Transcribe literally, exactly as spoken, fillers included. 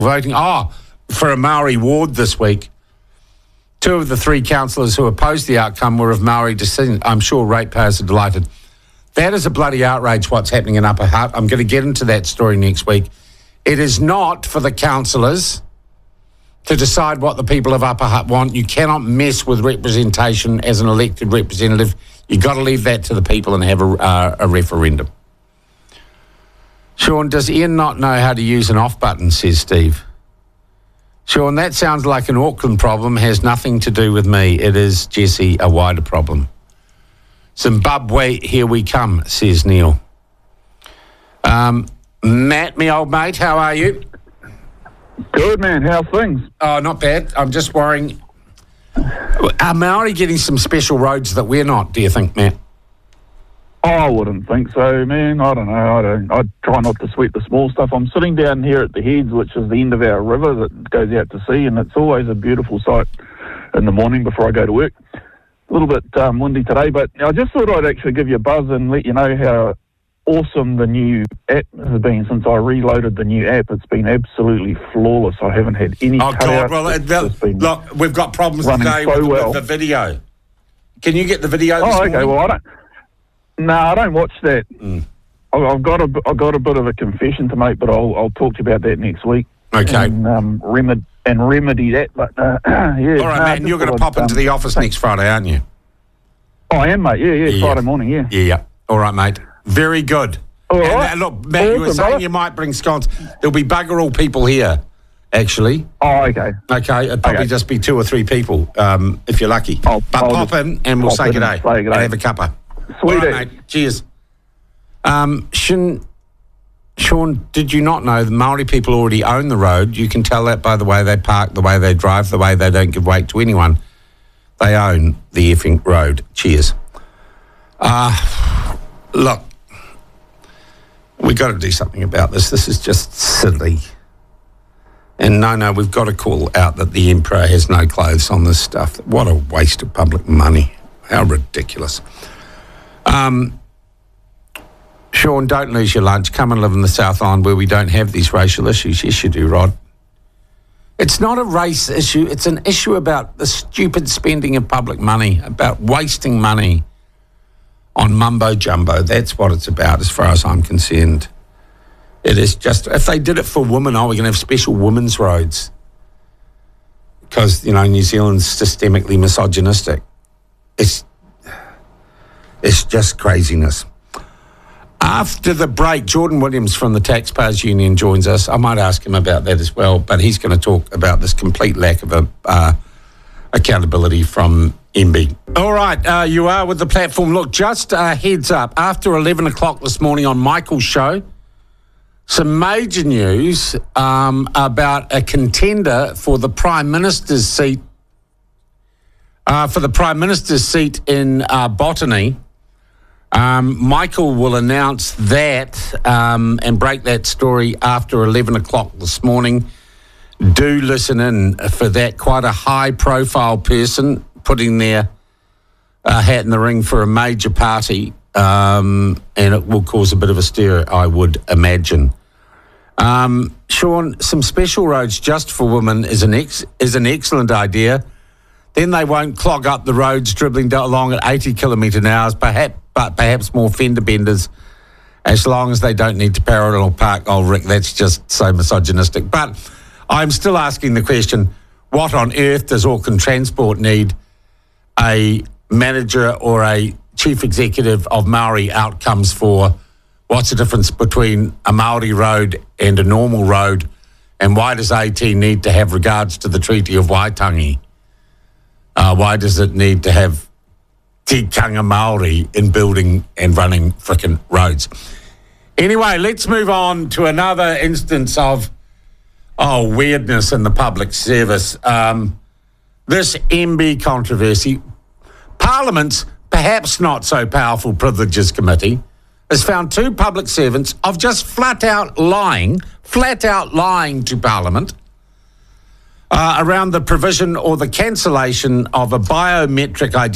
voting. Oh, for a Maori ward this week. Two of the three councillors who opposed the outcome were of Maori descent. I'm sure ratepayers are delighted. That is a bloody outrage, what's happening in Upper Hutt. I'm going to get into that story next week. It is not for the councillors to decide what the people of Upper Hutt want. You cannot mess with representation as an elected representative. You've got to leave that to the people and have a, uh, a referendum. Sean, does Ian not know how to use an off button, says Steve. Sean, that sounds like an Auckland problem, has nothing to do with me. It is, Jesse, a wider problem. Zimbabwe, here we come, says Neil. Um, Matt, me old mate, how are you? Good, man. How's things? Oh, not bad. I'm just worrying. Are Maori getting some special roads that we're not, do you think, Matt? Oh, I wouldn't think so, man. I don't know. I don't. I try not to sweat the small stuff. I'm sitting down here at the Heads, which is the end of our river that goes out to sea, and it's always a beautiful sight in the morning before I go to work. A little bit um, windy today, but I just thought I'd actually give you a buzz and let you know how awesome the new app has been since I reloaded the new app. It's been absolutely flawless. I haven't had any Oh, God. Well, it, look, we've got problems today so with, well. with the video. Can you get the video this Oh, okay. morning? Well, I don't... No, I don't watch that. Mm. I've got a, I've got a bit of a confession to make, but I'll, I'll talk to you about that next week. Okay. And, um, remedy, and remedy that. But uh, yeah. All right, no, man. You're going to pop um, into the office next Friday, aren't you? Oh, I am, mate. Yeah, yeah. Yeah. Friday morning. Yeah. Yeah, yeah. All right, mate. Very good. All and, right. uh, look, Matt, you were Awesome, saying brother. you might bring scones. There'll be bugger all people here, actually. Oh, okay. Okay, it'd probably Okay. just be two or three people, um, if you're lucky. I'll- but I'll pop just in and we'll pop say in good day and say good and day. have a cuppa. Sweet. All right, mate. Cheers. Um, Shin, Sean, did you not know the Maori people already own the road? You can tell that by the way they park, the way they drive, the way they don't give weight to anyone. They own the effing road. Cheers. Uh, look, we've got to do something about this. This is just silly. And no, no, we've got to call out that the Emperor has no clothes on this stuff. What a waste of public money. How ridiculous. Um, Sean, don't lose your lunch. Come and live in the South Island where we don't have these racial issues. Yes, you do, Rod. It's not a race issue. It's an issue about the stupid spending of public money, about wasting money on mumbo jumbo. That's what it's about as far as I'm concerned. It is just, if they did it for women, oh, we're going to have special women's roads. Because, you know, New Zealand's systemically misogynistic. It's, it's just craziness. After the break, Jordan Williams from the Taxpayers Union joins us. I might ask him about that as well, but he's going to talk about this complete lack of a, uh, accountability from M B. All right, uh, you are with the platform. Look, just a heads up, after eleven o'clock this morning on Michael's show, some major news um, about a contender for the Prime Minister's seat, uh, for the Prime Minister's seat in uh, Botany. Um, Michael will announce that um, and break that story after eleven o'clock this morning. Do listen in for that. Quite a high-profile person putting their uh, hat in the ring for a major party, um, and it will cause a bit of a stir, I would imagine. Um, Sean, some special roads just for women is an ex- is an excellent idea. Then they won't clog up the roads dribbling down along at eighty kilometre an hour, perhaps, but perhaps more fender benders, as long as they don't need to parallel park. Oh, Rick, that's just so misogynistic. But I'm still asking the question, what on earth does Auckland Transport need a manager or a chief executive of Maori outcomes for? What's the difference between a Maori road and a normal road? And why does A T need to have regards to the Treaty of Waitangi? Uh, why does it need to have tikanga Maori in building and running frickin' roads? Anyway, let's move on to another instance of, oh, weirdness in the public service. Um, this M B controversy. Parliament's perhaps not so powerful Privileges Committee has found two public servants of just flat out lying, flat out lying to Parliament uh, around the provision or the cancellation of a biometric identity